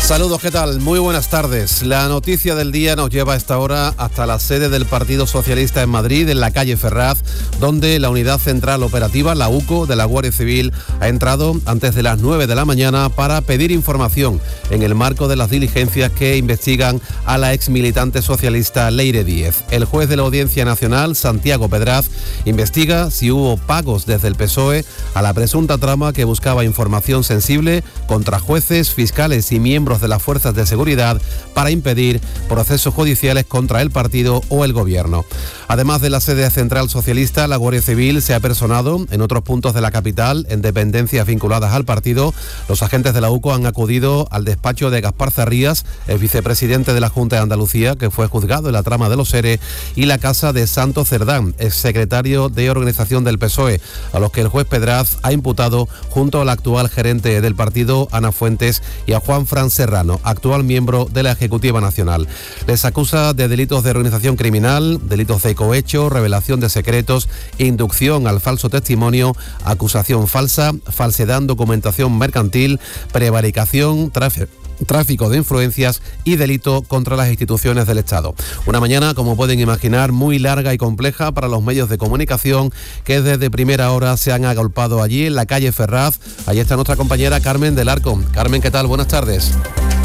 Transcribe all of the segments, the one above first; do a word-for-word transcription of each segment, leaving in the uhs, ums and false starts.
Saludos, ¿qué tal? Muy buenas tardes. La noticia del día nos lleva a esta hora hasta la sede del Partido Socialista en Madrid, en la calle Ferraz, donde la Unidad Central Operativa, la U C O, de la Guardia Civil, ha entrado antes de las nueve de la mañana para pedir información en el marco de las diligencias que investigan a la exmilitante socialista Leire Díez. El juez de la Audiencia Nacional, Santiago Pedraz, investiga si hubo pagos desde el P S O E a la presunta trama que buscaba información sensible contra jueces, fiscales y miembros de las fuerzas de seguridad para impedir procesos judiciales contra el partido o el gobierno. Además de la sede central socialista, la Guardia Civil se ha personado en otros puntos de la capital, en dependencias vinculadas al partido. Los agentes de la U C O han acudido al despacho de Gaspar Zarrías, el vicepresidente de la Junta de Andalucía, que fue juzgado en la trama de los ERE, y la casa de Santos Cerdán, exsecretario de organización del P S O E, a los que el juez Pedraz ha imputado junto al actual gerente del partido, Ana Fuentes, y a Juan Fran Serrano, actual miembro de la Ejecutiva Nacional. Les acusa de delitos de organización criminal, delitos de cohecho, revelación de secretos, inducción al falso testimonio, acusación falsa, falsedad en documentación mercantil, prevaricación, tráfico tráfico de influencias y delito contra las instituciones del Estado. Una mañana, como pueden imaginar, muy larga y compleja para los medios de comunicación que desde primera hora se han agolpado allí en la calle Ferraz. Allí está nuestra compañera Carmen del Arco. Carmen, ¿qué tal? Buenas tardes.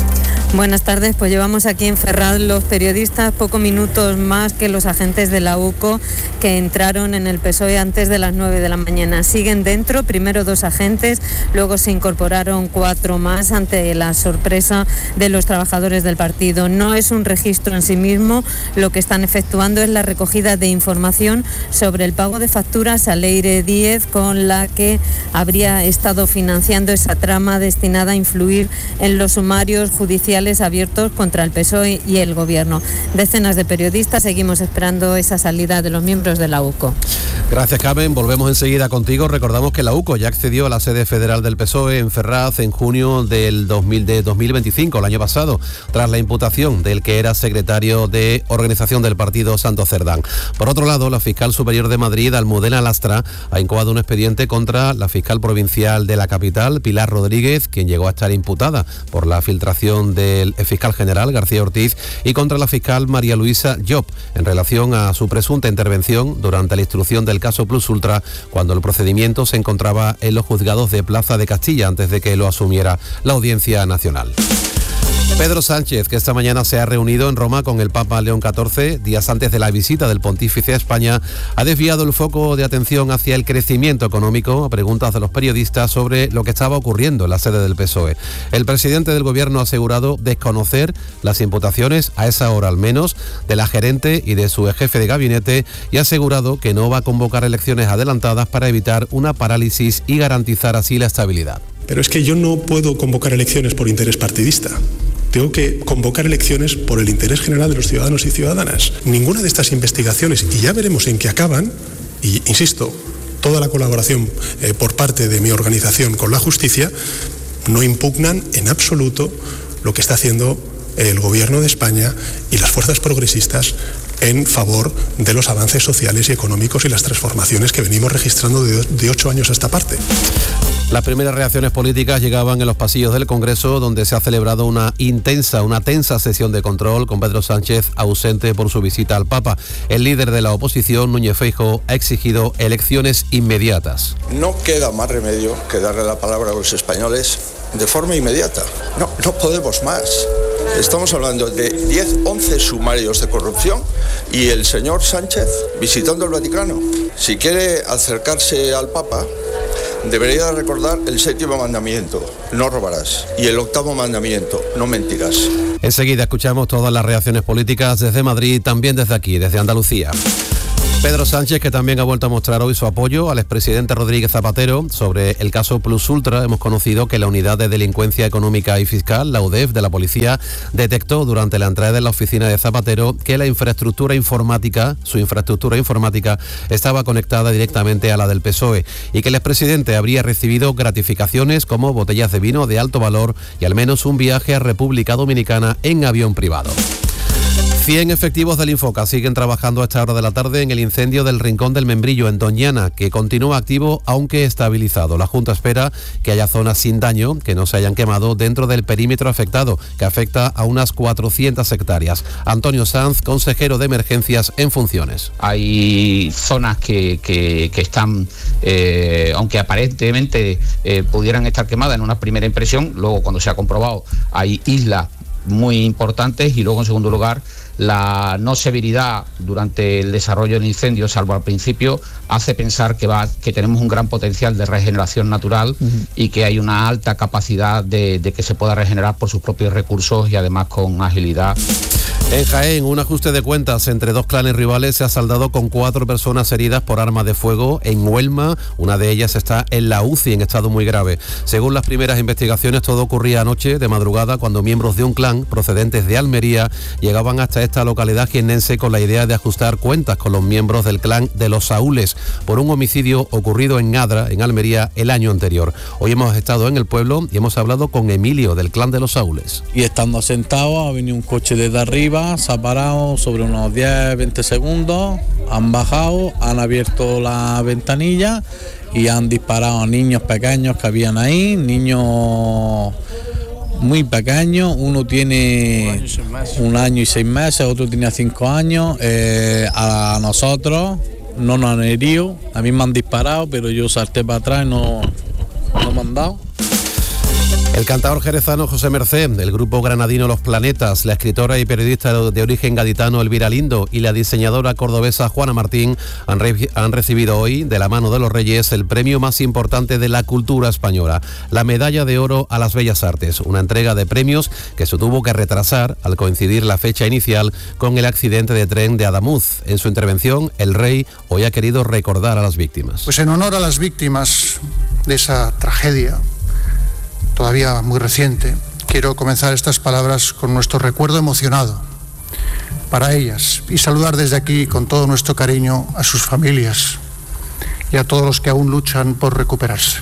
Buenas tardes, pues llevamos aquí en Ferraz los periodistas pocos minutos más que los agentes de la U C O que entraron en el P S O E antes de las nueve de la mañana. Siguen dentro, primero dos agentes, luego se incorporaron cuatro más ante la sorpresa de los trabajadores del partido. No es un registro en sí mismo, lo que están efectuando es la recogida de información sobre el pago de facturas a Leire Díez, con la que habría estado financiando esa trama destinada a influir en los sumarios judiciales abiertos contra el P S O E y el Gobierno. Decenas de periodistas seguimos esperando esa salida de los miembros de la U C O. Gracias, Carmen. Volvemos enseguida contigo. Recordamos que la U C O ya accedió a la sede federal del P S O E en Ferraz en junio del dos mil, de dos mil veinticinco, el año pasado, tras la imputación del que era secretario de organización del partido, Santos Cerdán. Por otro lado, la fiscal superior de Madrid, Almudena Lastra, ha incoado un expediente contra la fiscal provincial de la capital, Pilar Rodríguez, quien llegó a estar imputada por la filtración de el fiscal general García Ortiz, y contra la fiscal María Luisa Job en relación a su presunta intervención durante la instrucción del caso Plus Ultra, cuando el procedimiento se encontraba en los juzgados de Plaza de Castilla antes de que lo asumiera la Audiencia Nacional. Pedro Sánchez, que esta mañana se ha reunido en Roma con el Papa León catorce, días antes de la visita del pontífice a España, ha desviado el foco de atención hacia el crecimiento económico a preguntas de los periodistas sobre lo que estaba ocurriendo en la sede del P S O E. El presidente del Gobierno ha asegurado desconocer las imputaciones, a esa hora al menos, de la gerente y de su jefe de gabinete, y ha asegurado que no va a convocar elecciones adelantadas para evitar una parálisis y garantizar así la estabilidad. Pero es que yo no puedo convocar elecciones por interés partidista. Tengo que convocar elecciones por el interés general de los ciudadanos y ciudadanas. Ninguna de estas investigaciones, y ya veremos en qué acaban, y insisto, toda la colaboración eh, por parte de mi organización con la justicia, no impugnan en absoluto lo que está haciendo el Gobierno de España y las fuerzas progresistas en favor de los avances sociales y económicos y las transformaciones que venimos registrando de, de ocho años a esta parte. Las primeras reacciones políticas llegaban en los pasillos del Congreso, donde se ha celebrado una intensa, una tensa sesión de control con Pedro Sánchez ausente por su visita al Papa. El líder de la oposición, Núñez Feijóo, ha exigido elecciones inmediatas. No queda más remedio que darle la palabra a los españoles de forma inmediata. No, no podemos más. Estamos hablando de diez, once sumarios de corrupción y el señor Sánchez visitando el Vaticano. Si quiere acercarse al Papa, debería recordar el séptimo mandamiento, no robarás, y el octavo mandamiento, no mentirás. Enseguida escuchamos todas las reacciones políticas desde Madrid, también desde aquí, desde Andalucía. Pedro Sánchez, que también ha vuelto a mostrar hoy su apoyo al expresidente Rodríguez Zapatero sobre el caso Plus Ultra. Hemos conocido que la Unidad de Delincuencia Económica y Fiscal, la U D E F, de la Policía, detectó durante la entrada en la oficina de Zapatero que la infraestructura informática, su infraestructura informática, estaba conectada directamente a la del P S O E y que el expresidente habría recibido gratificaciones como botellas de vino de alto valor y al menos un viaje a República Dominicana en avión privado. cien efectivos del Infoca siguen trabajando a esta hora de la tarde en el incendio del Rincón del Membrillo en Doñana, que continúa activo aunque estabilizado. La Junta espera que haya zonas sin daño, que no se hayan quemado dentro del perímetro afectado, que afecta a unas cuatrocientas hectáreas. Antonio Sanz, consejero de Emergencias en funciones. Hay zonas que, que, que están, eh, aunque aparentemente eh, pudieran estar quemadas en una primera impresión, luego cuando se ha comprobado hay islas muy importantes, y luego en segundo lugar la no severidad durante el desarrollo del incendio, salvo al principio, hace pensar que va que tenemos un gran potencial de regeneración natural uh-huh. y que hay una alta capacidad de, de que se pueda regenerar por sus propios recursos y además con agilidad. En Jaén, un ajuste de cuentas entre dos clanes rivales se ha saldado con cuatro personas heridas por arma de fuego. En Huelma, una de ellas está en la U C I en estado muy grave. Según las primeras investigaciones, todo ocurría anoche de madrugada cuando miembros de un clan procedentes de Almería llegaban hasta esta localidad jiennense con la idea de ajustar cuentas con los miembros del clan de los Saúles por un homicidio ocurrido en Adra, en Almería, el año anterior. Hoy hemos estado en el pueblo y hemos hablado con Emilio del clan de los Saúles. Y estando sentados ha venido un coche desde arriba, se ha parado sobre unos diez veinte segundos, han bajado, han abierto la ventanilla y han disparado a niños pequeños que habían ahí, niños muy pequeños, uno tiene un año y seis meses, otro tenía cinco años, eh, a nosotros no nos han herido, a mí me han disparado, pero yo salté para atrás y no, no me han dado. El cantador jerezano José Mercé, del grupo granadino Los Planetas, la escritora y periodista de origen gaditano Elvira Lindo y la diseñadora cordobesa Juana Martín han, re- han recibido hoy, de la mano de los Reyes, el premio más importante de la cultura española, la Medalla de Oro a las Bellas Artes, una entrega de premios que se tuvo que retrasar al coincidir la fecha inicial con el accidente de tren de Adamuz. En su intervención, el rey hoy ha querido recordar a las víctimas. Pues en honor a las víctimas de esa tragedia todavía muy reciente, quiero comenzar estas palabras con nuestro recuerdo emocionado para ellas y saludar desde aquí con todo nuestro cariño a sus familias y a todos los que aún luchan por recuperarse.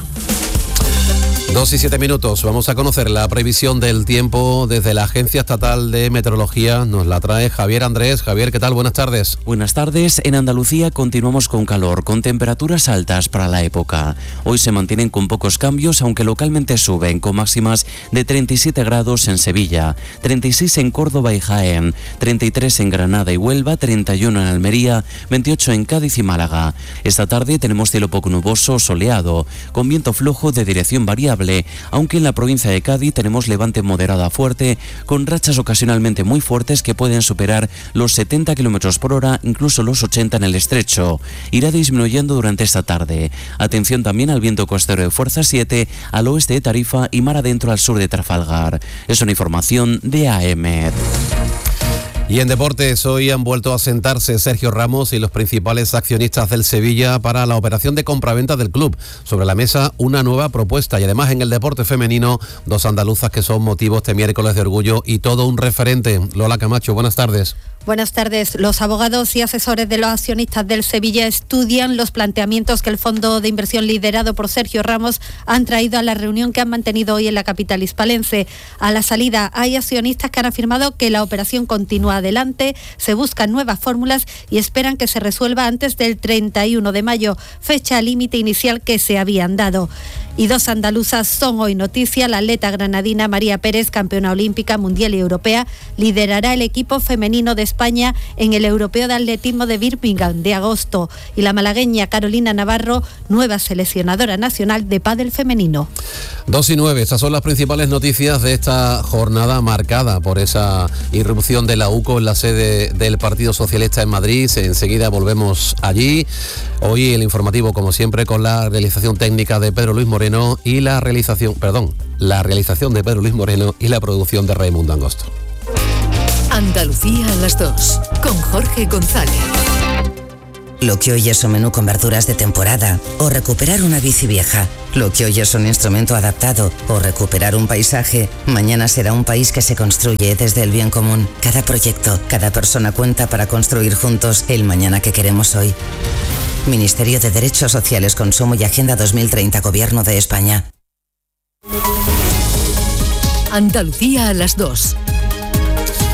Dos y siete minutos, vamos a conocer la previsión del tiempo desde la Agencia Estatal de Meteorología. Nos la trae Javier Andrés. Javier, ¿qué tal? Buenas tardes. Buenas tardes. En Andalucía continuamos con calor, con temperaturas altas para la época. Hoy se mantienen con pocos cambios, aunque localmente suben, con máximas de treinta y siete grados en Sevilla, treinta y seis en Córdoba y Jaén, treinta y tres en Granada y Huelva, treinta y uno en Almería, veintiocho en Cádiz y Málaga. Esta tarde tenemos cielo poco nuboso, soleado, con viento flojo de dirección variable, aunque en la provincia de Cádiz tenemos levante moderado a fuerte, con rachas ocasionalmente muy fuertes que pueden superar los setenta kilómetros por hora, incluso los ochenta en el estrecho. Irá disminuyendo durante esta tarde. Atención también al viento costero de fuerza siete al oeste de Tarifa y mar adentro al sur de Trafalgar. Es una información de A E M E D. Y en deportes, hoy han vuelto a sentarse Sergio Ramos y los principales accionistas del Sevilla para la operación de compraventa del club. Sobre la mesa, una nueva propuesta y además en el deporte femenino, dos andaluzas que son motivos este miércoles de orgullo y todo un referente. Lola Camacho, buenas tardes. Buenas tardes. Los abogados y asesores de los accionistas del Sevilla estudian los planteamientos que el fondo de inversión liderado por Sergio Ramos han traído a la reunión que han mantenido hoy en la capital hispalense. A la salida hay accionistas que han afirmado que la operación continúa adelante, se buscan nuevas fórmulas y esperan que se resuelva antes del treinta y uno de mayo, fecha límite inicial que se habían dado. Y dos andaluzas son hoy noticia. La atleta granadina María Pérez, campeona olímpica, mundial y europea, liderará el equipo femenino de España en el Europeo de Atletismo de Birmingham de agosto. Y la malagueña Carolina Navarro, nueva seleccionadora nacional de pádel femenino. Dos y nueve, estas son las principales noticias de esta jornada marcada por esa irrupción de la U C O en la sede del Partido Socialista en Madrid. Enseguida volvemos allí. Hoy el informativo, como siempre, con la realización técnica de Pedro Luis Moreno y la realización, perdón, la realización de Pedro Luis Moreno y la producción de Raimundo Angosto. Andalucía a las dos, con Jorge González. Lo que hoy es un menú con verduras de temporada o recuperar una bici vieja. Lo que hoy es un instrumento adaptado o recuperar un paisaje, mañana será un país que se construye desde el bien común. Cada proyecto, cada persona cuenta para construir juntos el mañana que queremos hoy. Ministerio de Derechos Sociales, Consumo y Agenda dos mil treinta, Gobierno de España. Andalucía a las dos.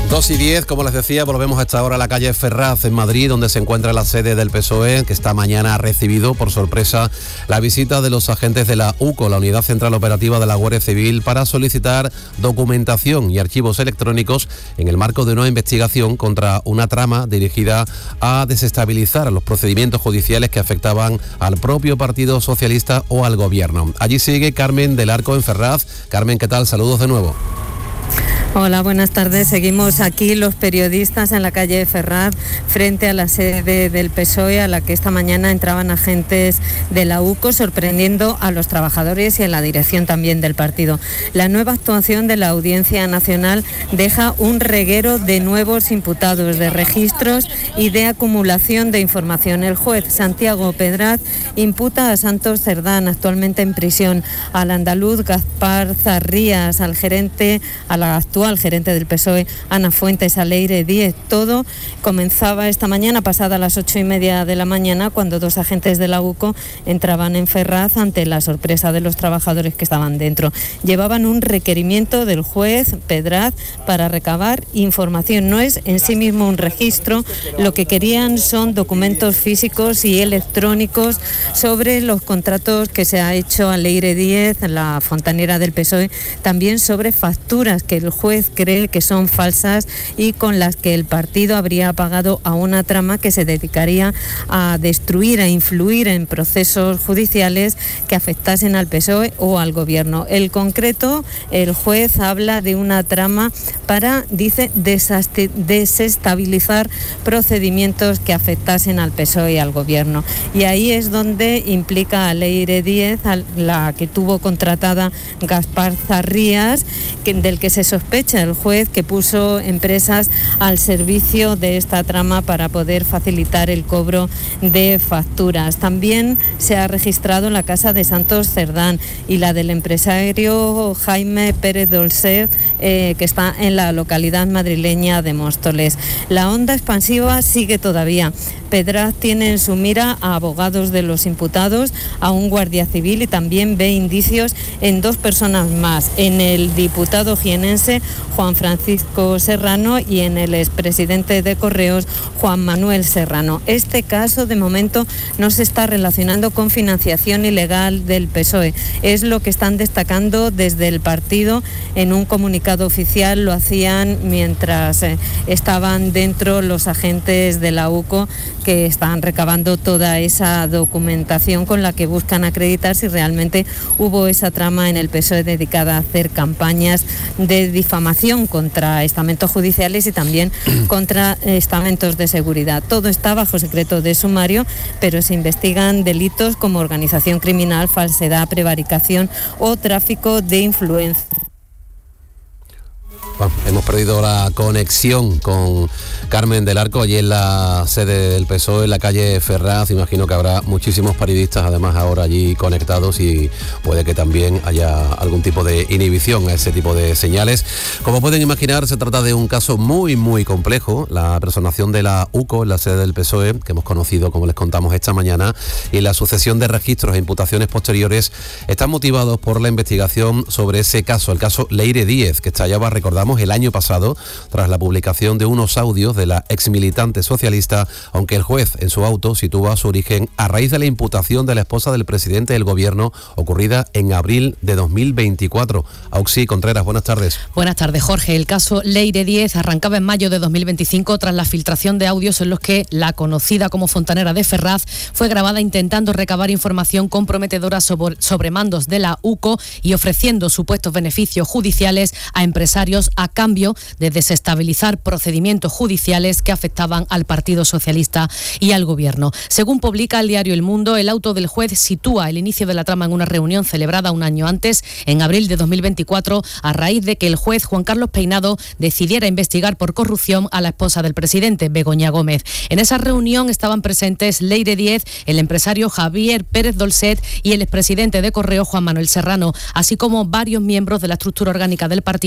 dos y diez, como les decía, volvemos a esta hora a la calle Ferraz en Madrid, donde se encuentra la sede del P S O E, que esta mañana ha recibido por sorpresa la visita de los agentes de la U C O, la Unidad Central Operativa de la Guardia Civil, para solicitar documentación y archivos electrónicos en el marco de una investigación contra una trama dirigida a desestabilizar los procedimientos judiciales que afectaban al propio Partido Socialista o al Gobierno. Allí sigue Carmen del Arco en Ferraz. Carmen, ¿qué tal? Saludos de nuevo. Hola, buenas tardes. Seguimos aquí los periodistas en la calle Ferraz, frente a la sede del P S O E, a la que esta mañana entraban agentes de la U C O, sorprendiendo a los trabajadores y a la dirección también del partido. La nueva actuación de la Audiencia Nacional deja un reguero de nuevos imputados, de registros y de acumulación de información. El juez Santiago Pedraz imputa a Santos Cerdán, actualmente en prisión, al andaluz Gaspar Zarrías, al gerente, a la actual al gerente del P S O E, Ana Fuentes, a Leire Díez. Todo comenzaba esta mañana, pasada las ocho y media de la mañana, cuando dos agentes de la U C O entraban en Ferraz ante la sorpresa de los trabajadores que estaban dentro. Llevaban un requerimiento del juez Pedraz para recabar información. No es en sí mismo un registro, lo que querían son documentos físicos y electrónicos sobre los contratos que se ha hecho a Leire Díez, la fontanera del P S O E, también sobre facturas que el juez cree que son falsas y con las que el partido habría pagado a una trama que se dedicaría a destruir, a influir en procesos judiciales que afectasen al P S O E o al Gobierno. En concreto, el juez habla de una trama para, dice, desestabilizar procedimientos que afectasen al P S O E y al Gobierno. Y ahí es donde implica a Leire Díez, a la que tuvo contratada Gaspar Zarrías, que, del que se sospecha el juez que puso empresas al servicio de esta trama para poder facilitar el cobro de facturas. También se ha registrado la casa de Santos Cerdán y la del empresario Jaime Pérez Dolcet, eh, que está en la localidad madrileña de Móstoles. La onda expansiva sigue todavía. Pedraz tiene en su mira a abogados de los imputados, a un guardia civil, y también ve indicios en dos personas más, en el diputado jienense Juan Francisco Serrano y en el expresidente de Correos, Juan Manuel Serrano. Este caso, de momento, no se está relacionando con financiación ilegal del P S O E. Es lo que están destacando desde el partido en un comunicado oficial. Lo hacían mientras eh, estaban dentro los agentes de la U C O, que están recabando toda esa documentación con la que buscan acreditar si realmente hubo esa trama en el P S O E dedicada a hacer campañas de difamación contra estamentos judiciales y también contra estamentos de seguridad. Todo está bajo secreto de sumario, pero se investigan delitos como organización criminal, falsedad, prevaricación o tráfico de influencia. Bueno, hemos perdido la conexión con Carmen del Arco, allí en la sede del P S O E, en la calle Ferraz. Imagino que habrá muchísimos periodistas además ahora allí conectados y puede que también haya algún tipo de inhibición a ese tipo de señales. Como pueden imaginar, se trata de un caso muy, muy complejo. La personación de la U C O en la sede del P S O E, que hemos conocido, como les contamos esta mañana, y la sucesión de registros e imputaciones posteriores están motivados por la investigación sobre ese caso, el caso Leire Díez, que estallaba, recordamos, el año pasado tras la publicación de unos audios de la exmilitante socialista, aunque el juez en su auto sitúa su origen a raíz de la imputación de la esposa del presidente del Gobierno ocurrida en abril de dos mil veinticuatro. Auxi Contreras, buenas tardes. Buenas tardes, Jorge. El caso Leire Díez arrancaba en mayo de dos mil veinticinco tras la filtración de audios en los que la conocida como fontanera de Ferraz fue grabada intentando recabar información comprometedora sobre, sobre mandos de la U C O y ofreciendo supuestos beneficios judiciales a empresarios a cambio de desestabilizar procedimientos judiciales que afectaban al Partido Socialista y al Gobierno. Según publica el diario El Mundo, el auto del juez sitúa el inicio de la trama en una reunión celebrada un año antes, en abril de dos mil veinticuatro, a raíz de que el juez Juan Carlos Peinado decidiera investigar por corrupción a la esposa del presidente, Begoña Gómez. En esa reunión estaban presentes Leire Díez, el empresario Javier Pérez Dolcet y el expresidente de Correos, Juan Manuel Serrano, así como varios miembros de la estructura orgánica del partido,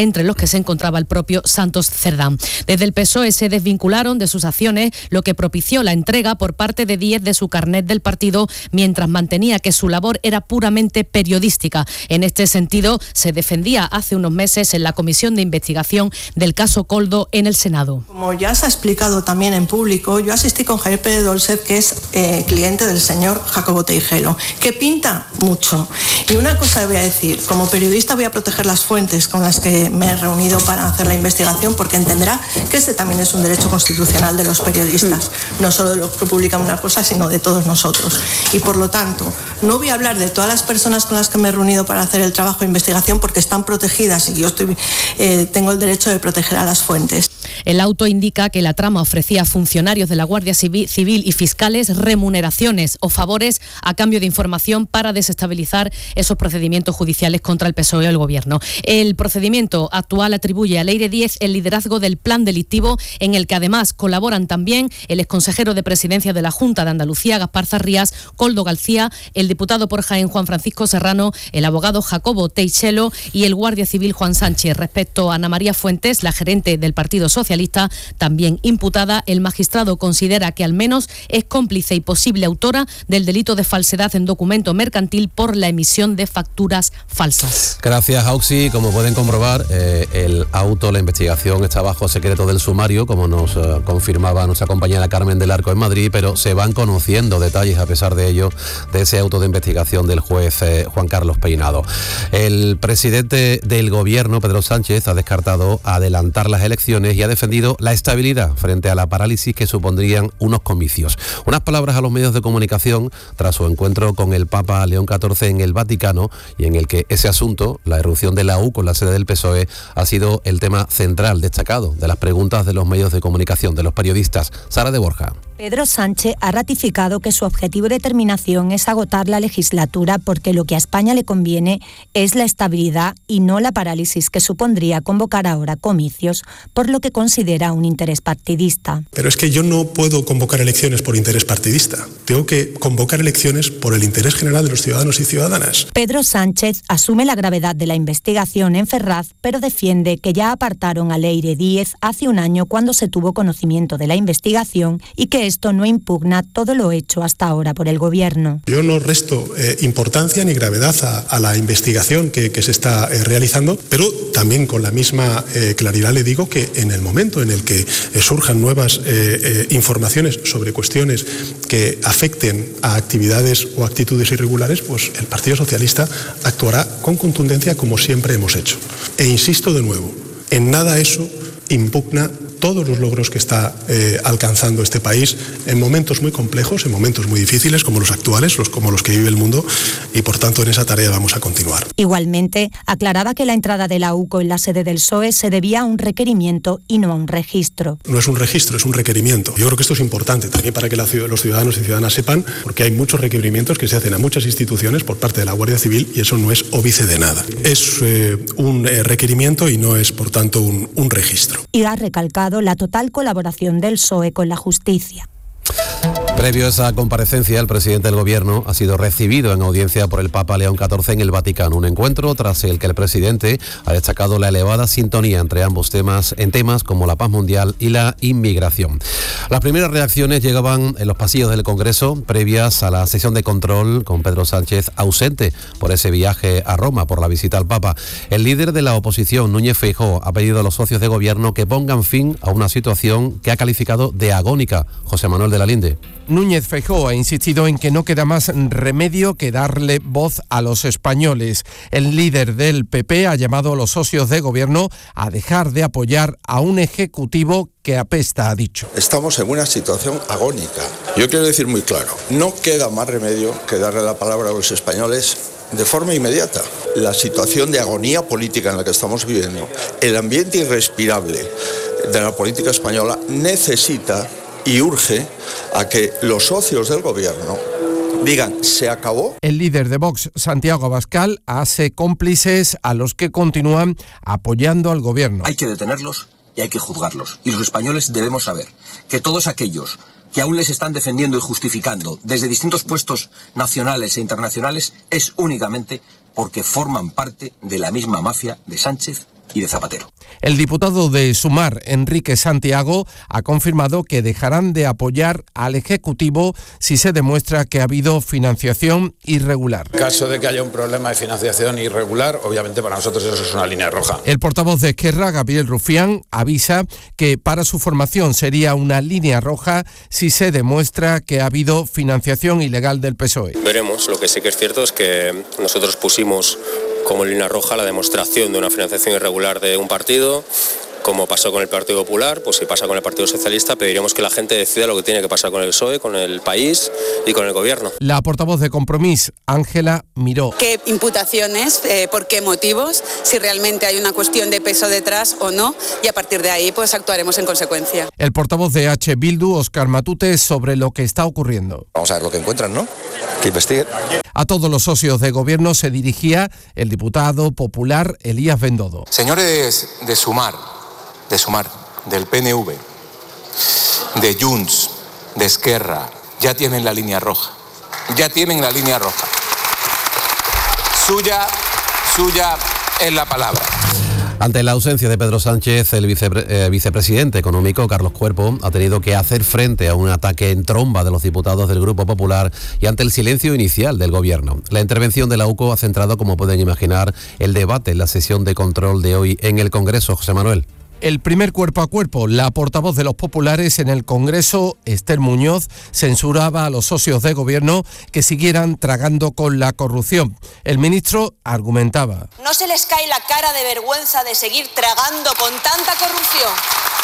entre los que se encontraba el propio Santos Cerdán. Desde el P S O E se desvincularon de sus acciones, lo que propició la entrega por parte de Díez de su carnet del partido, mientras mantenía que su labor era puramente periodística. En este sentido, se defendía hace unos meses en la comisión de investigación del caso Koldo en el Senado. Como ya se ha explicado también en público, yo asistí con Javier Pérez Dolcet, que es eh, cliente del señor Jacobo Teijelo, que pinta mucho. Y una cosa voy a decir, como periodista voy a proteger las fuentes con las que me he reunido para hacer la investigación, porque entenderá que este también es un derecho constitucional de los periodistas, no solo de los que publican una cosa, sino de todos nosotros. Y por lo tanto, no voy a hablar de todas las personas con las que me he reunido para hacer el trabajo de investigación, porque están protegidas y yo estoy, eh, tengo el derecho de proteger a las fuentes. El auto indica que la trama ofrecía a funcionarios de la Guardia Civil y fiscales remuneraciones o favores a cambio de información para desestabilizar esos procedimientos judiciales contra el P S O E o el Gobierno. El procedimiento actual atribuye a Leire Díez el liderazgo del plan delictivo, en el que además colaboran también el exconsejero de Presidencia de la Junta de Andalucía, Gaspar Zarrías, Koldo García, el diputado por Jaén, Juan Francisco Serrano, el abogado Jacobo Teijelo y el guardia civil Juan Sánchez. Respecto a Ana María Fuentes, la gerente del Partido Socialista, también imputada, el magistrado considera que al menos es cómplice y posible autora del delito de falsedad en documento mercantil por la emisión de facturas falsas. Gracias, Auxi. Como pueden comprobar, eh, el auto, la investigación está bajo secreto del sumario, como nos eh, confirmaba nuestra compañera Carmen del Arco en Madrid, pero se van conociendo detalles a pesar de ello de ese auto de investigación del juez eh, Juan Carlos Peinado. El presidente del Gobierno, Pedro Sánchez, ha descartado adelantar las elecciones y ha defendido la estabilidad frente a la parálisis que supondrían unos comicios. Unas palabras a los medios de comunicación tras su encuentro con el Papa León catorce en el Vaticano, y en el que ese asunto, la irrupción de la U con la sede del P S O E, ha sido el tema central destacado de las preguntas de los medios de comunicación, de los periodistas. Sara de Borja. Pedro Sánchez ha ratificado que su objetivo de terminación es agotar la legislatura, porque lo que a España le conviene es la estabilidad y no la parálisis que supondría convocar ahora comicios, por lo que considera un interés partidista. Pero es que yo no puedo convocar elecciones por interés partidista. Tengo que convocar elecciones por el interés general de los ciudadanos y ciudadanas. Pedro Sánchez asume la gravedad de la investigación en Ferraz, pero defiende que ya apartaron a Leire Díez hace un año cuando se tuvo conocimiento de la investigación y que esto no impugna todo lo hecho hasta ahora por el Gobierno. Yo no resto eh, importancia ni gravedad a, a la investigación que, que se está eh, realizando, pero también con la misma eh, claridad le digo que en el momento en el que eh, surjan nuevas eh, eh, informaciones sobre cuestiones que afecten a actividades o actitudes irregulares, pues el Partido Socialista actuará con contundencia como siempre hemos hecho. E insisto de nuevo, en nada eso impugna todos los logros que está eh, alcanzando este país en momentos muy complejos, en momentos muy difíciles como los actuales, los, como los que vive el mundo, y por tanto en esa tarea vamos a continuar. Igualmente, aclaraba que la entrada de la U C O en la sede del P S O E se debía a un requerimiento y no a un registro. No es un registro, es un requerimiento. Yo creo que esto es importante también para que la, los ciudadanos y ciudadanas sepan, porque hay muchos requerimientos que se hacen a muchas instituciones por parte de la Guardia Civil y eso no es óbice de nada. Es eh, un eh, requerimiento y no es, por tanto, un, un registro. Y ha recalcado la total colaboración del P S O E con la justicia. Previo a esa comparecencia, el presidente del Gobierno ha sido recibido en audiencia por el Papa León catorce en el Vaticano, un encuentro tras el que el presidente ha destacado la elevada sintonía entre ambos temas, en temas como la paz mundial y la inmigración. Las primeras reacciones llegaban en los pasillos del Congreso, previas a la sesión de control con Pedro Sánchez ausente por ese viaje a Roma por la visita al Papa. El líder de la oposición, Núñez Feijóo, ha pedido a los socios de Gobierno que pongan fin a una situación que ha calificado de agónica. José Manuel de la Linde. Núñez Feijóo ha insistido en que no queda más remedio que darle voz a los españoles. El líder del P P ha llamado a los socios de Gobierno a dejar de apoyar a un ejecutivo que apesta, ha dicho. Estamos en una situación agónica. Yo quiero decir muy claro, no queda más remedio que darle la palabra a los españoles de forma inmediata. La situación de agonía política en la que estamos viviendo, el ambiente irrespirable de la política española necesita y urge a que los socios del Gobierno digan, se acabó. El líder de Vox, Santiago Abascal, hace cómplices a los que continúan apoyando al Gobierno. Hay que detenerlos y hay que juzgarlos. Y los españoles debemos saber que todos aquellos que aún les están defendiendo y justificando desde distintos puestos nacionales e internacionales es únicamente porque forman parte de la misma mafia de Sánchez, y de Zapatero. El diputado de Sumar, Enrique Santiago, ha confirmado que dejarán de apoyar al Ejecutivo si se demuestra que ha habido financiación irregular. En caso de que haya un problema de financiación irregular, obviamente para nosotros eso es una línea roja. El portavoz de Esquerra, Gabriel Rufián, avisa que para su formación sería una línea roja si se demuestra que ha habido financiación ilegal del P S O E. Veremos, lo que sí que es cierto es que nosotros pusimos como línea roja la demostración de una financiación irregular de un partido, como pasó con el Partido Popular, pues si pasa con el Partido Socialista, pediremos que la gente decida lo que tiene que pasar con el P S O E, con el país y con el gobierno. La portavoz de Compromís, Ángela Miró. ¿Qué imputaciones, eh, por qué motivos, si realmente hay una cuestión de peso detrás o no? Y a partir de ahí pues actuaremos en consecuencia. El portavoz de H. Bildu, Óscar Matute, sobre lo que está ocurriendo. Vamos a ver lo que encuentran, ¿no? Que investiguen. A todos los socios de gobierno se dirigía el diputado popular Elías Bendodo. Señores de Sumar, de Sumar, del P N V, de Junts, de Esquerra, ya tienen la línea roja. Ya tienen la línea roja. Suya, suya es la palabra. Ante la ausencia de Pedro Sánchez, el vicepre- eh, vicepresidente económico, Carlos Cuerpo, ha tenido que hacer frente a un ataque en tromba de los diputados del Grupo Popular y ante el silencio inicial del Gobierno. La intervención de la U C O ha centrado, como pueden imaginar, el debate en la sesión de control de hoy en el Congreso. José Manuel. El primer cuerpo a cuerpo, la portavoz de los populares en el Congreso, Esther Muñoz, censuraba a los socios de gobierno que siguieran tragando con la corrupción. El ministro argumentaba. ¿No se les cae la cara de vergüenza de seguir tragando con tanta corrupción?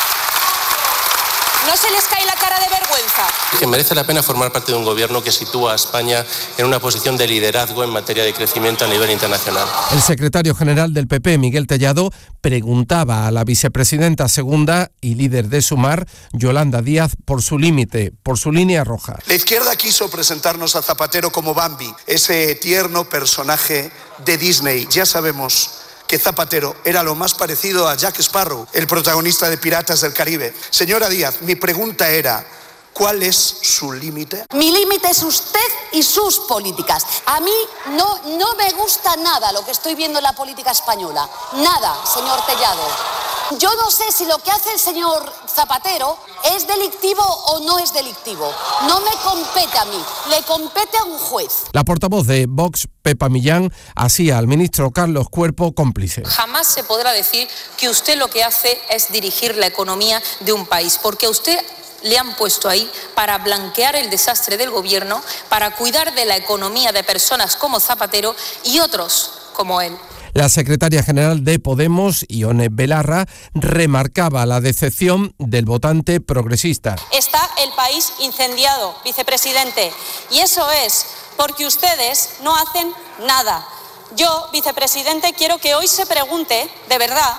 ¿No se les cae la cara de vergüenza? Que merece la pena formar parte de un gobierno que sitúa a España en una posición de liderazgo en materia de crecimiento a nivel internacional. El secretario general del P P, Miguel Tellado, preguntaba a la vicepresidenta segunda y líder de Sumar, Yolanda Díaz, por su límite, por su línea roja. La izquierda quiso presentarnos a Zapatero como Bambi, ese tierno personaje de Disney. Ya sabemos que Zapatero era lo más parecido a Jack Sparrow, el protagonista de Piratas del Caribe. Señora Díaz, mi pregunta era, ¿cuál es su límite? Mi límite es usted y sus políticas. A mí no, no me gusta nada lo que estoy viendo en la política española. Nada, señor Tellado. Yo no sé si lo que hace el señor Zapatero es delictivo o no es delictivo. No me compete a mí, le compete a un juez. La portavoz de Vox, Pepa Millán, hacía al ministro Carlos Cuerpo cómplice. Jamás se podrá decir que usted lo que hace es dirigir la economía de un país, porque a usted le han puesto ahí para blanquear el desastre del gobierno, para cuidar de la economía de personas como Zapatero y otros como él. La secretaria general de Podemos, Ione Belarra, remarcaba la decepción del votante progresista. Está el país incendiado, vicepresidente, y eso es porque ustedes no hacen nada. Yo, vicepresidente, quiero que hoy se pregunte, de verdad,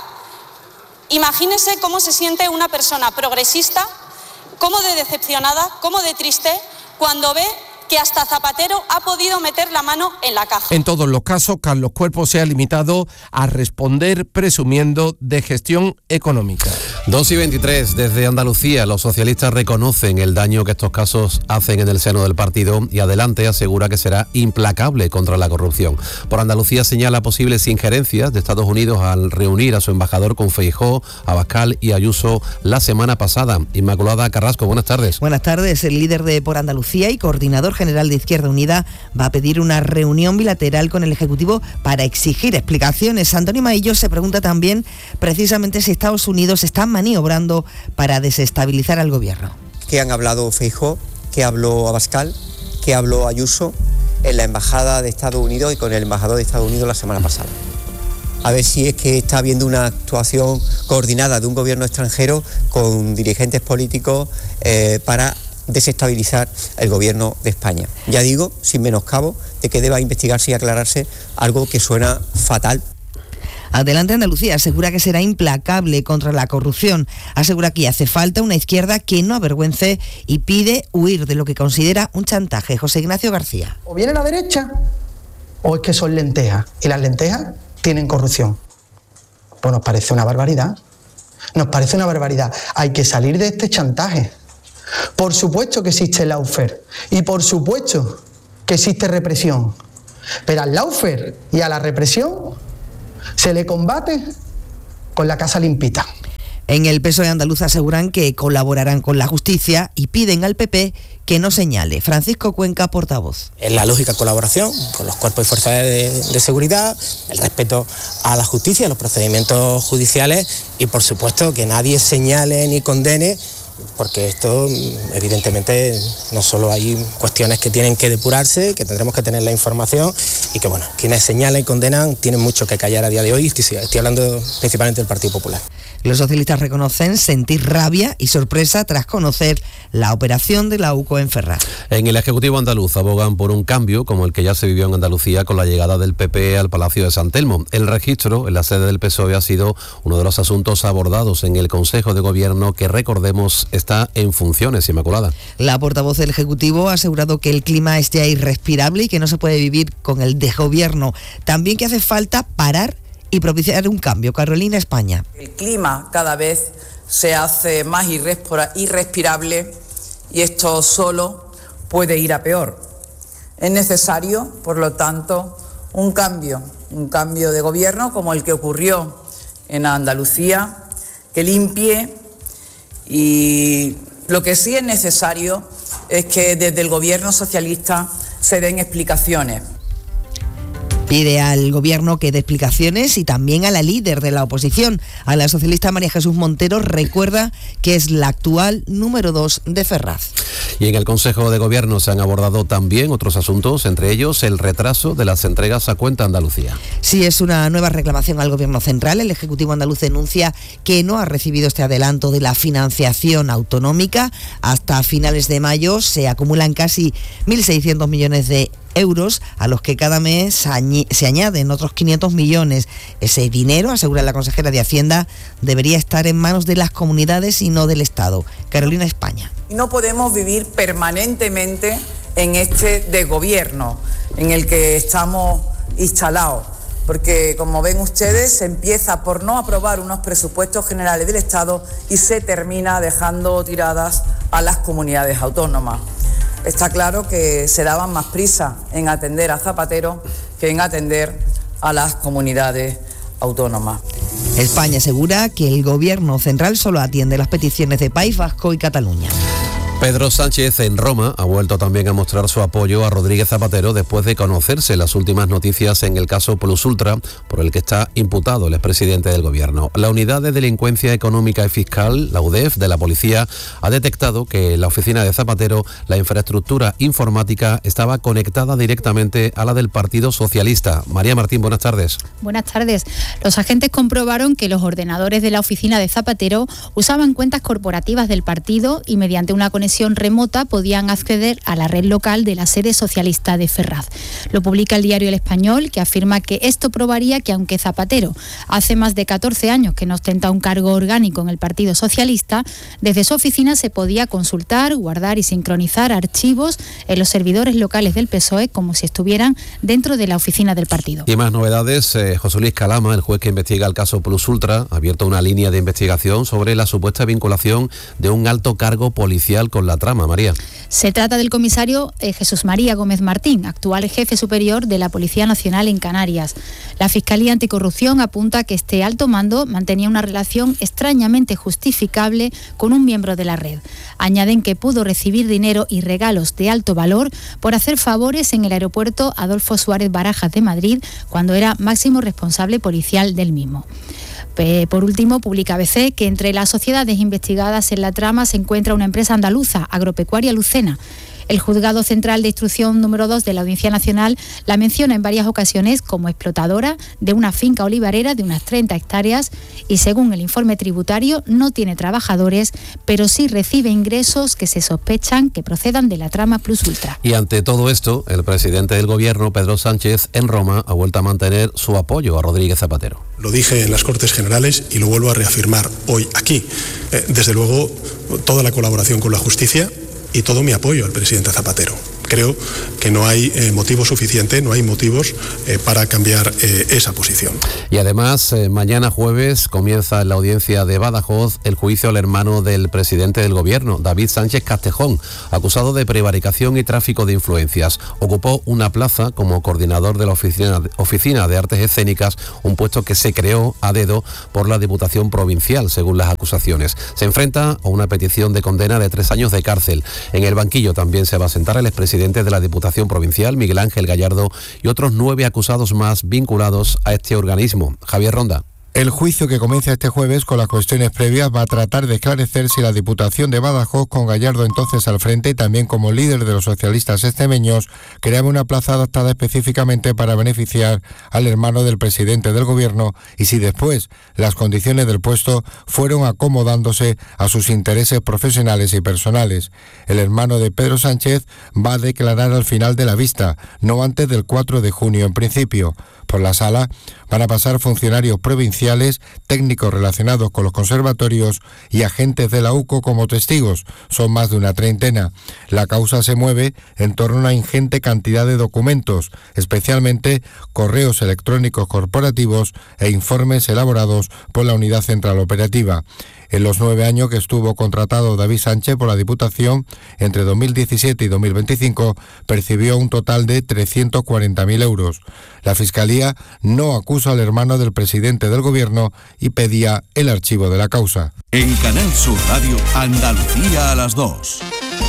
imagínese cómo se siente una persona progresista, cómo de decepcionada, cómo de triste, cuando ve que hasta Zapatero ha podido meter la mano en la caja. En todos los casos, Carlos Cuerpo se ha limitado a responder presumiendo de gestión económica. dos y veintitrés, desde Andalucía, los socialistas reconocen el daño que estos casos hacen en el seno del partido y Adelante asegura que será implacable contra la corrupción. Por Andalucía señala posibles injerencias de Estados Unidos al reunir a su embajador con Feijóo, Abascal y Ayuso la semana pasada. Inmaculada Carrasco, buenas tardes. Buenas tardes. El líder de Por Andalucía y coordinador general de Izquierda Unida va a pedir una reunión bilateral con el Ejecutivo para exigir explicaciones. Antonio Maillo se pregunta también precisamente si Estados Unidos está maniobrando para desestabilizar al gobierno. ¿Qué han hablado Feijóo? ¿Qué habló Abascal? ¿Qué habló Ayuso en la Embajada de Estados Unidos y con el embajador de Estados Unidos la semana pasada? A ver si es que está habiendo una actuación coordinada de un gobierno extranjero con dirigentes políticos eh, para desestabilizar el gobierno de España. Ya digo, sin menoscabo, de que deba investigarse y aclararse algo que suena fatal. Adelante Andalucía asegura que será implacable contra la corrupción. Asegura que hace falta una izquierda que no avergüence y pide huir de lo que considera un chantaje. José Ignacio García. O viene la derecha o es que son lentejas. Y las lentejas tienen corrupción. Pues nos parece una barbaridad. Nos parece una barbaridad. Hay que salir de este chantaje. Por supuesto que existe el lawfare y por supuesto que existe represión, pero al lawfare y a la represión se le combate con la casa limpita. En el P S O E andaluz aseguran que colaborarán con la justicia y piden al P P que no señale. Francisco Cuenca, portavoz. En la lógica colaboración con los cuerpos y fuerzas de, de seguridad, el respeto a la justicia, a los procedimientos judiciales y, por supuesto, que nadie señale ni condene, porque esto, evidentemente, no solo hay cuestiones que tienen que depurarse, que tendremos que tener la información y que, bueno, quienes señalan y condenan tienen mucho que callar a día de hoy. Estoy, estoy hablando principalmente del Partido Popular. Los socialistas reconocen sentir rabia y sorpresa tras conocer la operación de la U C O en Ferraz. En el Ejecutivo andaluz abogan por un cambio como el que ya se vivió en Andalucía con la llegada del P P al Palacio de San Telmo. El registro en la sede del P S O E ha sido uno de los asuntos abordados en el Consejo de Gobierno, que, recordemos, está en funciones. Inmaculada. La portavoz del Ejecutivo ha asegurado que el clima es ya irrespirable y que no se puede vivir con el desgobierno. También que hace falta parar y propiciar un cambio. Carolina, España. El clima cada vez se hace más irrespirable y esto solo puede ir a peor. Es necesario, por lo tanto, un cambio, un cambio de gobierno como el que ocurrió en Andalucía, que limpie, y lo que sí es necesario es que desde el gobierno socialista se den explicaciones. Pide al Gobierno que dé explicaciones y también a la líder de la oposición, a la socialista María Jesús Montero. Recuerda que es la actual número dos de Ferraz. Y en el Consejo de Gobierno se han abordado también otros asuntos, entre ellos el retraso de las entregas a cuenta Andalucía. Sí, es una nueva reclamación al Gobierno central. El Ejecutivo andaluz denuncia que no ha recibido este adelanto de la financiación autonómica. Hasta finales de mayo se acumulan casi mil seiscientos millones de euros. euros, a los que cada mes se añaden otros quinientos millones. Ese dinero, asegura la consejera de Hacienda, debería estar en manos de las comunidades y no del Estado. Carolina, España. No podemos vivir permanentemente en este desgobierno en el que estamos instalados, porque, como ven ustedes, se empieza por no aprobar unos presupuestos generales del Estado y se termina dejando tiradas a las comunidades autónomas. Está claro que se daban más prisa en atender a Zapatero que en atender a las comunidades autónomas. España asegura que el Gobierno central solo atiende las peticiones de País Vasco y Cataluña. Pedro Sánchez en Roma ha vuelto también a mostrar su apoyo a Rodríguez Zapatero después de conocerse las últimas noticias en el caso Plus Ultra, por el que está imputado el expresidente del Gobierno. La Unidad de Delincuencia Económica y Fiscal, la U D E F, de la Policía, ha detectado que en la oficina de Zapatero la infraestructura informática estaba conectada directamente a la del Partido Socialista. María Martín, buenas tardes. Buenas tardes. Los agentes comprobaron que los ordenadores de la oficina de Zapatero usaban cuentas corporativas del partido y, mediante una conexión remota, podían acceder a la red local de la sede socialista de Ferraz. Lo publica el diario El Español, que afirma que esto probaría que, aunque Zapatero hace más de catorce años que no ostenta un cargo orgánico en el Partido Socialista, desde su oficina se podía consultar, guardar y sincronizar archivos en los servidores locales del P S O E como si estuvieran dentro de la oficina del partido. Y más novedades. eh, José Luis Calama, el juez que investiga el caso Plus Ultra, ha abierto una línea de investigación sobre la supuesta vinculación de un alto cargo policial con la trama. María. Se trata del comisario eh, Jesús María Gómez Martín, actual jefe superior de la Policía Nacional en Canarias. La Fiscalía Anticorrupción apunta que este alto mando mantenía una relación extrañamente justificable con un miembro de la red. Añaden que pudo recibir dinero y regalos de alto valor por hacer favores en el aeropuerto Adolfo Suárez Barajas de Madrid, cuando era máximo responsable policial del mismo. Por último, publica A B C que entre las sociedades investigadas en la trama se encuentra una empresa andaluza, Agropecuaria Lucena. El Juzgado Central de Instrucción número dos de la Audiencia Nacional la menciona en varias ocasiones como explotadora de una finca olivarera de unas treinta hectáreas y, según el informe tributario, no tiene trabajadores, pero sí recibe ingresos que se sospechan que procedan de la trama Plus Ultra. Y ante todo esto, el presidente del Gobierno, Pedro Sánchez, en Roma, ha vuelto a mantener su apoyo a Rodríguez Zapatero. Lo dije en las Cortes Generales y lo vuelvo a reafirmar hoy aquí. Eh, desde luego, toda la colaboración con la justicia y todo mi apoyo al presidente Zapatero. Creo que no hay eh, motivo suficiente, no hay motivos eh, para cambiar eh, esa posición. Y además, eh, mañana jueves comienza en la audiencia de Badajoz el juicio al hermano del presidente del gobierno, David Sánchez Castejón, acusado de prevaricación y tráfico de influencias. Ocupó una plaza como coordinador de la oficina, oficina de Artes Escénicas, un puesto que se creó a dedo por la Diputación Provincial, según las acusaciones. Se enfrenta a una petición de condena de tres años de cárcel. En el banquillo también se va a sentar el expresidente de la Diputación Provincial, Miguel Ángel Gallardo, y otros nueve acusados más vinculados a este organismo. Javier Ronda. El juicio, que comienza este jueves con las cuestiones previas, va a tratar de esclarecer si la Diputación de Badajoz, con Gallardo entonces al frente y también como líder de los socialistas extremeños, creaba una plaza adaptada específicamente para beneficiar al hermano del presidente del gobierno, y si después las condiciones del puesto fueron acomodándose a sus intereses profesionales y personales. El hermano de Pedro Sánchez va a declarar al final de la vista, no antes del cuatro de junio en principio. Por la sala van a pasar funcionarios provinciales, técnicos relacionados con los conservatorios y agentes de la U C O como testigos. Son más de una treintena. La causa se mueve en torno a una ingente cantidad de documentos, especialmente correos electrónicos corporativos e informes elaborados por la Unidad Central Operativa. En los nueve años que estuvo contratado David Sánchez por la Diputación, entre dos mil diecisiete y dos mil veinticinco, percibió un total de trescientos cuarenta mil euros. La Fiscalía no acusa al hermano del presidente del gobierno y pedía el archivo de la causa. En Canal Sur Radio, Andalucía a las dos.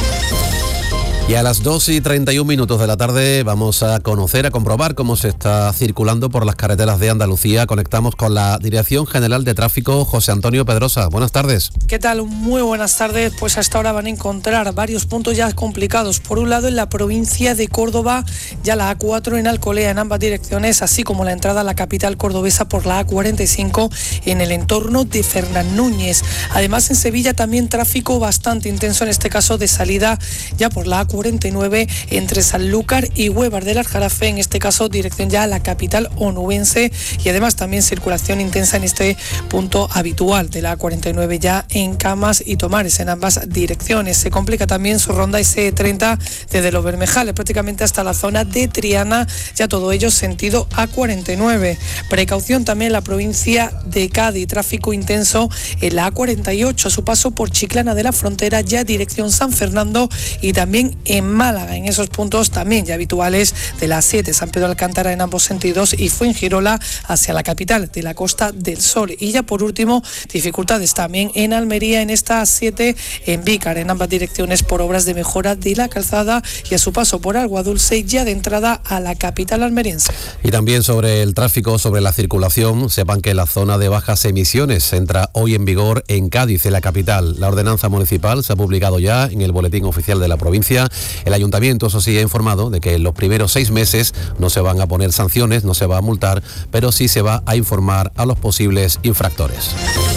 Y a las dos y treinta y un minutos de la tarde vamos a conocer, a comprobar cómo se está circulando por las carreteras de Andalucía. Conectamos con la Dirección General de Tráfico, José Antonio Pedrosa. Buenas tardes. ¿Qué tal? Muy buenas tardes. Pues hasta ahora van a encontrar varios puntos ya complicados. Por un lado, en la provincia de Córdoba, ya la A cuatro en Alcolea en ambas direcciones, así como la entrada a la capital cordobesa por la A cuarenta y cinco en el entorno de Fernán Núñez. Además, en Sevilla también tráfico bastante intenso, en este caso de salida ya por la A cuarenta y nueve entre Sanlúcar y Huevar del Aljarafe, en este caso dirección ya a la capital onubense, y además también circulación intensa en este punto habitual de la A cuarenta y nueve ya en Camas y Tomares en ambas direcciones. Se complica también su ronda ese treinta desde Los Bermejales prácticamente hasta la zona de Triana, ya todo ello sentido A cuarenta y nueve. Precaución también en la provincia de Cádiz, tráfico intenso en la A cuarenta y ocho a su paso por Chiclana de la Frontera, ya dirección San Fernando, y también en Málaga, en esos puntos también ya habituales de la A siete, San Pedro Alcántara en ambos sentidos, y Fuengirola hacia la capital de la Costa del Sol. Y ya por último, dificultades también en Almería en esta A siete, en Vícar en ambas direcciones por obras de mejora de la calzada, y a su paso por Aguadulce ya de entrada a la capital almeriense. Y también sobre el tráfico, sobre la circulación, sepan que la zona de bajas emisiones entra hoy en vigor en Cádiz, en la capital. La ordenanza municipal se ha publicado ya en el Boletín Oficial de la provincia. El ayuntamiento, eso sí, ha informado de que en los primeros seis meses no se van a poner sanciones, no se va a multar, pero sí se va a informar a los posibles infractores.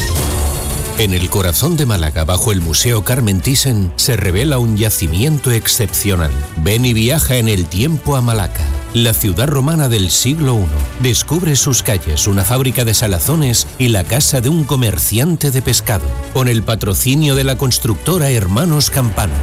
En el corazón de Málaga, bajo el Museo Carmen Thyssen, se revela un yacimiento excepcional. Ven y viaja en el tiempo a Malaca, la ciudad romana del siglo primero. Descubre sus calles, una fábrica de salazones y la casa de un comerciante de pescado, con el patrocinio de la constructora Hermanos Campano.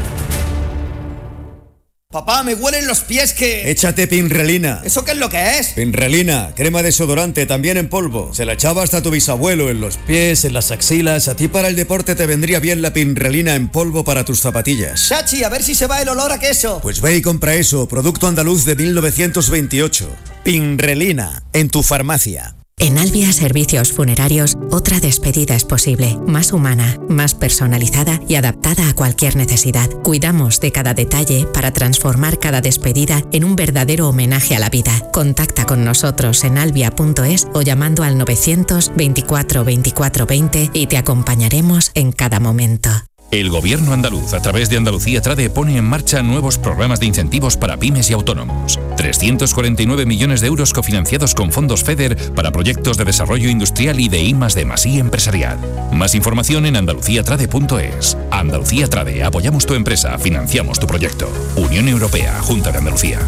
Papá, me huelen los pies que... Échate Pinrelina. ¿Eso qué es lo que es? Pinrelina, crema desodorante, también en polvo. Se la echaba hasta tu bisabuelo, en los pies, en las axilas. A ti para el deporte te vendría bien la Pinrelina en polvo para tus zapatillas. Chachi, a ver si se va el olor a queso. Pues ve y compra eso, producto andaluz de mil novecientos veintiocho. Pinrelina, en tu farmacia. En Albia Servicios Funerarios, otra despedida es posible, más humana, más personalizada y adaptada a cualquier necesidad. Cuidamos de cada detalle para transformar cada despedida en un verdadero homenaje a la vida. Contacta con nosotros en albia punto es o llamando al novecientos veinticuatro veinticuatro veinte y te acompañaremos en cada momento. El Gobierno andaluz, a través de Andalucía Trade, pone en marcha nuevos programas de incentivos para pymes y autónomos. trescientos cuarenta y nueve millones de euros cofinanciados con fondos FEDER para proyectos de desarrollo industrial y de I más D más I empresarial. Más información en andalucía trade punto es. Andalucía Trade, apoyamos tu empresa, financiamos tu proyecto. Unión Europea, Junta de Andalucía.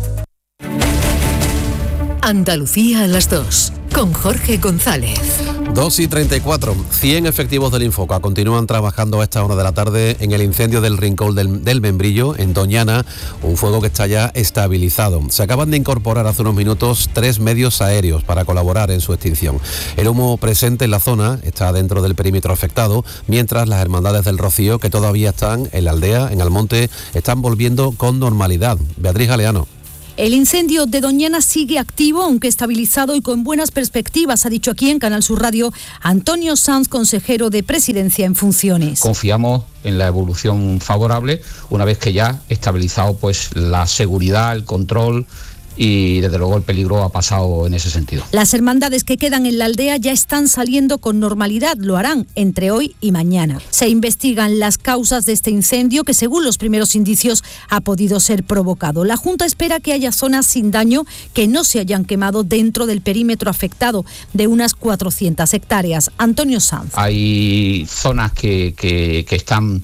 Andalucía a las dos, con Jorge González. dos y treinta y cuatro. cien efectivos del Infoca continúan trabajando a esta hora de la tarde en el incendio del Rincón del, del Membrillo, en Doñana, un fuego que está ya estabilizado. Se acaban de incorporar hace unos minutos tres medios aéreos para colaborar en su extinción. El humo presente en la zona está dentro del perímetro afectado, mientras las hermandades del Rocío, que todavía están en la aldea, en Almonte, están volviendo con normalidad. Beatriz Galeano. El incendio de Doñana sigue activo, aunque estabilizado y con buenas perspectivas, ha dicho aquí en Canal Sur Radio Antonio Sanz, consejero de Presidencia en funciones. Confiamos en la evolución favorable, una vez que ya estabilizado pues la seguridad, el control y desde luego el peligro ha pasado en ese sentido. Las hermandades que quedan en la aldea ya están saliendo con normalidad, lo harán entre hoy y mañana. Se investigan las causas de este incendio que, según los primeros indicios, ha podido ser provocado. La Junta espera que haya zonas sin daño que no se hayan quemado dentro del perímetro afectado de unas cuatrocientas hectáreas. Antonio Sanz. Hay zonas que, que, que están,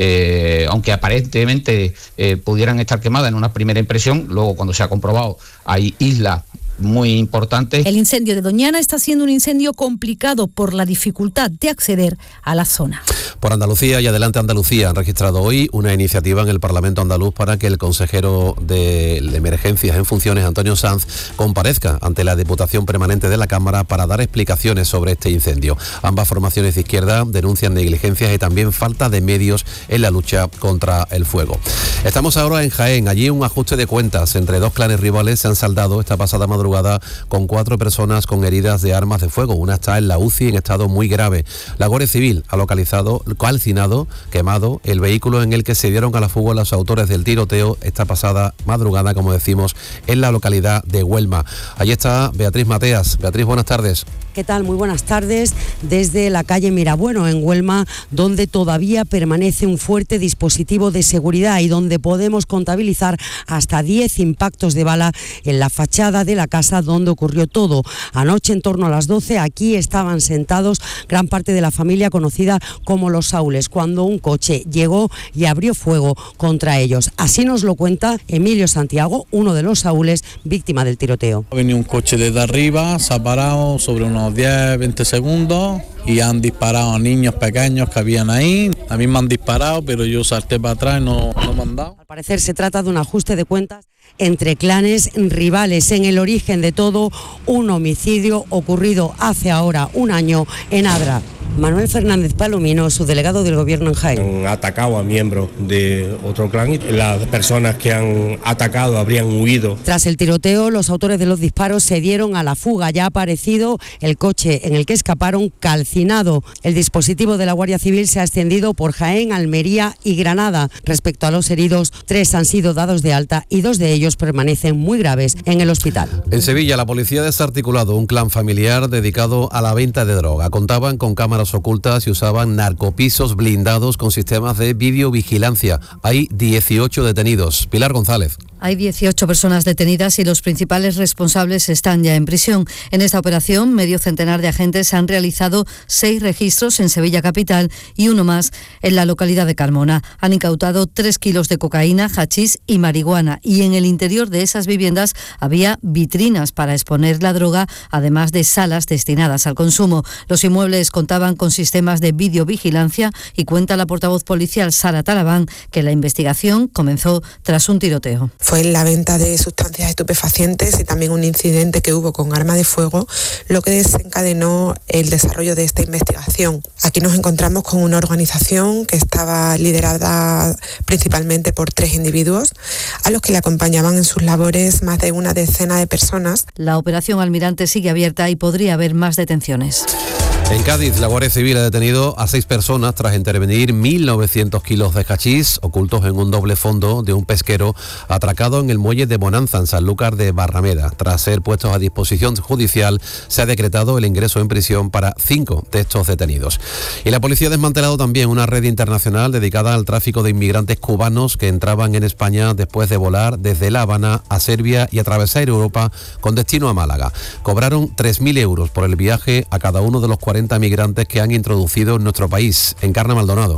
eh, aunque aparentemente eh, pudieran estar quemadas en una primera impresión, luego cuando se ha comprobado hay islas muy importantes. El incendio de Doñana está siendo un incendio complicado por la dificultad de acceder a la zona. Por Andalucía y Adelante Andalucía han registrado hoy una iniciativa en el Parlamento andaluz para que el consejero de Emergencias en funciones, Antonio Sanz, comparezca ante la Diputación Permanente de la Cámara para dar explicaciones sobre este incendio. Ambas formaciones de izquierda denuncian negligencias y también falta de medios en la lucha contra el fuego. Estamos ahora en Jaén. Allí un ajuste de cuentas entre dos clanes rivales se han saldado esta pasada madrugada con cuatro personas con heridas de armas de fuego. Una está en la U C I en estado muy grave. La Guardia Civil ha localizado, calcinado, quemado el vehículo en el que se dieron a la fuga los autores del tiroteo esta pasada madrugada, como decimos, en la localidad de Huelma. Allí está Beatriz Mateas. Beatriz, buenas tardes. ¿Qué tal? Muy buenas tardes desde la calle Mirabueno en Huelma, donde todavía permanece un fuerte dispositivo de seguridad y donde podemos contabilizar hasta diez impactos de bala en la fachada de la casa donde ocurrió todo. Anoche, en torno a las doce, aquí estaban sentados gran parte de la familia conocida como los Saules, cuando un coche llegó y abrió fuego contra ellos. Así nos lo cuenta Emilio Santiago, uno de los Saules, víctima del tiroteo. Ha venido un coche desde arriba, se ha parado sobre unos diez, veinte segundos y han disparado a niños pequeños que habían ahí. A mí me han disparado, pero yo salté para atrás y no, no me han dado. Al parecer se trata de un ajuste de cuentas entre clanes rivales. En el origen de todo, un homicidio ocurrido hace ahora un año en Adra. Manuel Fernández Palomino, subdelegado del Gobierno en Jaén. Han atacado a miembros de otro clan y las personas que han atacado habrían huido. Tras el tiroteo, los autores de los disparos se dieron a la fuga. Ya ha aparecido el coche en el que escaparon calcinado. El dispositivo de la Guardia Civil se ha extendido por Jaén, Almería y Granada. Respecto a los heridos, tres han sido dados de alta y dos de ellos permanecen muy graves en el hospital. En Sevilla, la policía ha desarticulado un clan familiar dedicado a la venta de droga. Contaban con cámaras ocultas y usaban narcopisos blindados con sistemas de videovigilancia. Hay dieciocho detenidos. Pilar González. Hay dieciocho personas detenidas y los principales responsables están ya en prisión. En esta operación, medio centenar de agentes han realizado seis registros en Sevilla capital y uno más en la localidad de Carmona. Han incautado tres kilos de cocaína, hachís y marihuana. Y en el interior de esas viviendas había vitrinas para exponer la droga, además de salas destinadas al consumo. Los inmuebles contaban con sistemas de videovigilancia y cuenta la portavoz policial Sara Talabán que la investigación comenzó tras un tiroteo. Fue la venta de sustancias estupefacientes y también un incidente que hubo con arma de fuego, lo que desencadenó el desarrollo de esta investigación. Aquí nos encontramos con una organización que estaba liderada principalmente por tres individuos, a los que le acompañaban en sus labores más de una decena de personas. La operación Almirante sigue abierta y podría haber más detenciones. En Cádiz, la Guardia Civil ha detenido a seis personas tras intervenir mil novecientos kilos de hachís ocultos en un doble fondo de un pesquero atracado en el muelle de Bonanza, en Sanlúcar de Barrameda. Tras ser puestos a disposición judicial, se ha decretado el ingreso en prisión para cinco de estos detenidos. Y la policía ha desmantelado también una red internacional dedicada al tráfico de inmigrantes cubanos que entraban en España después de volar desde La Habana a Serbia y atravesar Europa con destino a Málaga. Cobraron tres mil euros por el viaje a cada uno de los cuarenta migrantes que han introducido en nuestro país. Encarna Maldonado.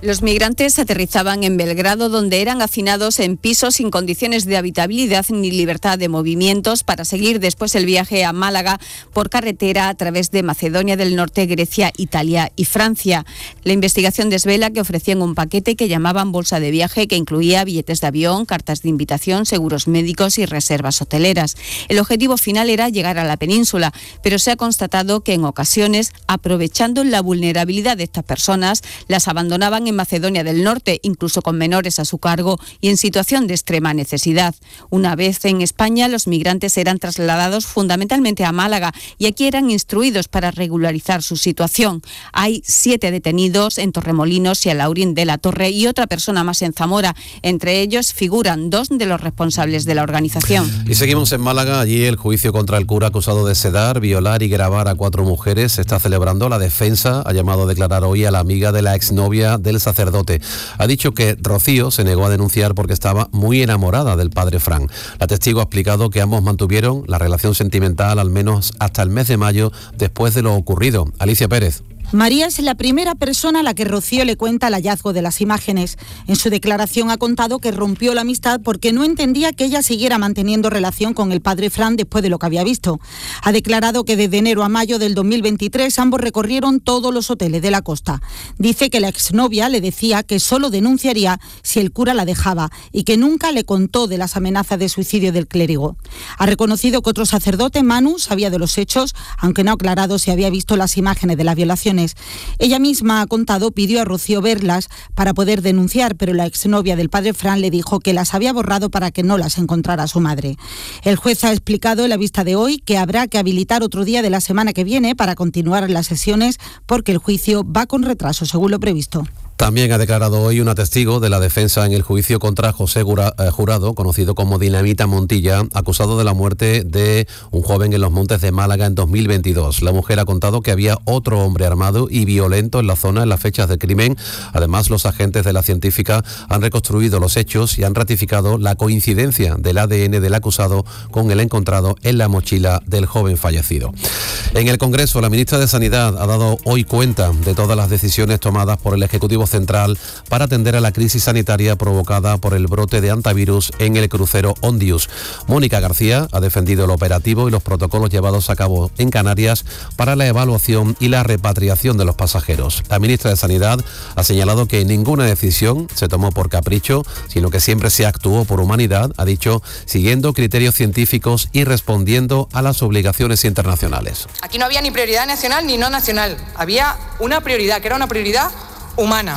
Los migrantes aterrizaban en Belgrado, donde eran hacinados en pisos sin condiciones de habitabilidad ni libertad de movimientos, para seguir después el viaje a Málaga por carretera a través de Macedonia del Norte, Grecia, Italia y Francia. La investigación desvela que ofrecían un paquete que llamaban bolsa de viaje, que incluía billetes de avión, cartas de invitación, seguros médicos y reservas hoteleras. El objetivo final era llegar a la península, pero se ha constatado que en ocasiones, aprovechando la vulnerabilidad de estas personas, las abandonaban en Macedonia del Norte, incluso con menores a su cargo y en situación de extrema necesidad. Una vez en España, los migrantes eran trasladados fundamentalmente a Málaga y aquí eran instruidos para regularizar su situación. Hay siete detenidos en Torremolinos y Alhaurín de la Torre y otra persona más en Zamora. Entre ellos figuran dos de los responsables de la organización. Y seguimos en Málaga. Allí el juicio contra el cura acusado de sedar, violar y grabar a cuatro mujeres se está celebrando. La defensa ha llamado a declarar hoy a la amiga de la exnovia del sacerdote. Ha dicho que Rocío se negó a denunciar porque estaba muy enamorada del padre Fran. La testigo ha explicado que ambos mantuvieron la relación sentimental al menos hasta el mes de mayo después de lo ocurrido. Alicia Pérez. María es la primera persona a la que Rocío le cuenta el hallazgo de las imágenes. En su declaración ha contado que rompió la amistad porque no entendía que ella siguiera manteniendo relación con el padre Fran después de lo que había visto. Ha declarado que desde enero a mayo del dos mil veintitrés ambos recorrieron todos los hoteles de la costa. Dice que la exnovia le decía que solo denunciaría si el cura la dejaba y que nunca le contó de las amenazas de suicidio del clérigo. Ha reconocido que otro sacerdote, Manu, sabía de los hechos, aunque no ha aclarado si había visto las imágenes de las violaciones. Ella misma ha contado, pidió a Rocío verlas para poder denunciar, pero la exnovia del padre Fran le dijo que las había borrado para que no las encontrara su madre. El juez ha explicado en la vista de hoy que habrá que habilitar otro día de la semana que viene para continuar las sesiones porque el juicio va con retraso, según lo previsto. También ha declarado hoy una testigo de la defensa en el juicio contra José Jurado, conocido como Dinamita Montilla, acusado de la muerte de un joven en los Montes de Málaga en dos mil veintidós. La mujer ha contado que había otro hombre armado y violento en la zona en las fechas del crimen. Además, los agentes de la científica han reconstruido los hechos y han ratificado la coincidencia del A D N del acusado con el encontrado en la mochila del joven fallecido. En el Congreso, la ministra de Sanidad ha dado hoy cuenta de todas las decisiones tomadas por el Ejecutivo Central para atender a la crisis sanitaria provocada por el brote de hantavirus en el crucero Ondius. Mónica García ha defendido el operativo y los protocolos llevados a cabo en Canarias para la evaluación y la repatriación de los pasajeros. La ministra de Sanidad ha señalado que ninguna decisión se tomó por capricho, sino que siempre se actuó por humanidad, ha dicho, siguiendo criterios científicos y respondiendo a las obligaciones internacionales. Aquí no había ni prioridad nacional ni no nacional, había una prioridad, que era una prioridad humana.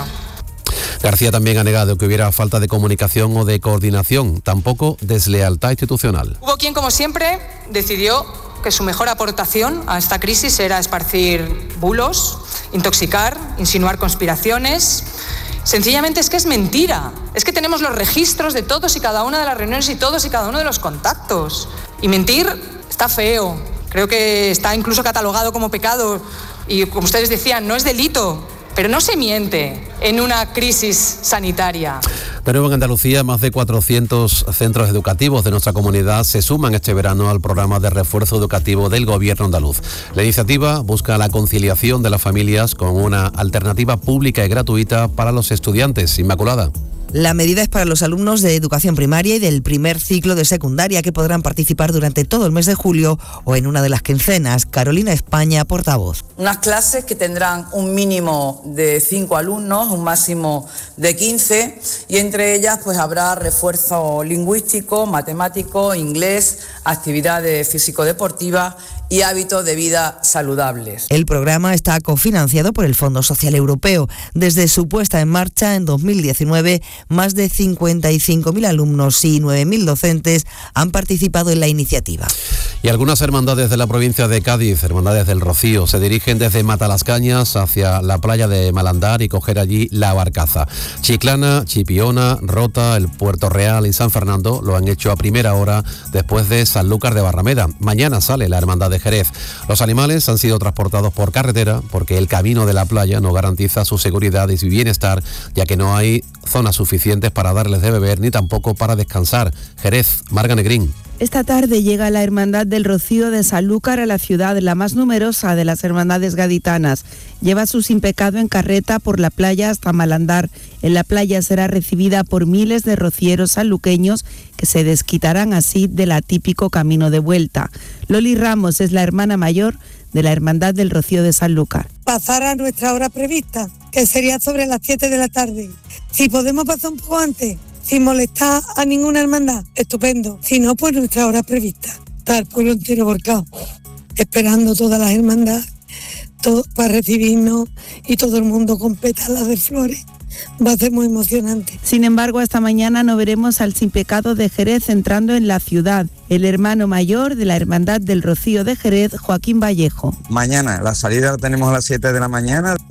García también ha negado que hubiera falta de comunicación o de coordinación, tampoco deslealtad institucional. Hubo quien, como siempre, decidió que su mejor aportación a esta crisis era esparcir bulos, intoxicar, insinuar conspiraciones. Sencillamente es que es mentira. Es que tenemos los registros de todos y cada una de las reuniones y todos y cada uno de los contactos. Y mentir está feo. Creo que está incluso catalogado como pecado. Y como ustedes decían, no es delito. Pero no se miente en una crisis sanitaria. De nuevo en Andalucía, más de cuatrocientos centros educativos de nuestra comunidad se suman este verano al programa de refuerzo educativo del Gobierno andaluz. La iniciativa busca la conciliación de las familias con una alternativa pública y gratuita para los estudiantes. Inmaculada. La medida es para los alumnos de educación primaria y del primer ciclo de secundaria, que podrán participar durante todo el mes de julio o en una de las quincenas. Carolina España, portavoz. Unas clases que tendrán un mínimo de cinco alumnos, un máximo de quince, y entre ellas pues habrá refuerzo lingüístico, matemático, inglés, actividades físico-deportivas y hábitos de vida saludables. El programa está cofinanciado por el Fondo Social Europeo. Desde su puesta en marcha en dos mil diecinueve, más de cincuenta y cinco mil alumnos y nueve mil docentes han participado en la iniciativa. Y algunas hermandades de la provincia de Cádiz, hermandades del Rocío, se dirigen desde Matalascañas hacia la playa de Malandar y coger allí la barcaza. Chiclana, Chipiona, Rota, el Puerto Real y San Fernando lo han hecho a primera hora después de Sanlúcar de Barrameda. Mañana sale la hermandad de Jerez. Los animales han sido transportados por carretera porque el camino de la playa no garantiza su seguridad y su bienestar, ya que no hay zonas suficientes para darles de beber ni tampoco para descansar. Jerez, Marga Negrín. Esta tarde llega la Hermandad del Rocío de Sanlúcar a la ciudad, la más numerosa de las hermandades gaditanas. Lleva su Sin Pecado en carreta por la playa hasta Malandar. En la playa será recibida por miles de rocieros sanluqueños que se desquitarán así del atípico camino de vuelta. Loli Ramos es la hermana mayor de la Hermandad del Rocío de Sanlúcar. Pasar a nuestra hora prevista, que sería sobre las siete de la tarde. Si podemos pasar un poco antes, sin molestar a ninguna hermandad, estupendo. Si no, pues nuestra hora prevista. Está el pueblo entero volcado, esperando todas las hermandades todo, para recibirnos y todo el mundo con pétalas de flores. Va a ser muy emocionante. Sin embargo, esta mañana no veremos al Sin Pecado de Jerez entrando en la ciudad. El hermano mayor de la Hermandad del Rocío de Jerez, Joaquín Vallejo. Mañana, la salida la tenemos a las siete de la mañana.